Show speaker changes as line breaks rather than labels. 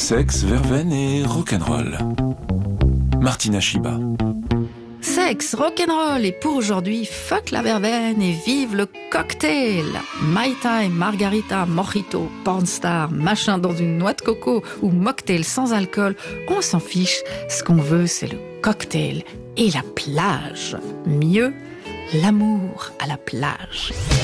Sexe, verveine et rock'n'roll. Martina Chiba.
Sexe, rock'n'roll, et pour aujourd'hui, fuck la verveine et vive le cocktail. Mai Tai, margarita, mojito, pornstar, machin dans une noix de coco ou mocktail sans alcool, on s'en fiche. Ce qu'on veut, c'est le cocktail et la plage. Mieux, l'amour à la plage.